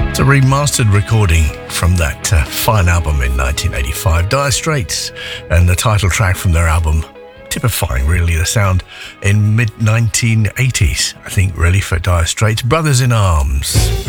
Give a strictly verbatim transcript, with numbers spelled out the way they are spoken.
It's a remastered recording from that uh, fine album in nineteen eighty-five, Dire Straits, and the title track from their album, typifying really the sound in mid nineteen eighties, I think, really, for Dire Straits, Brothers in Arms.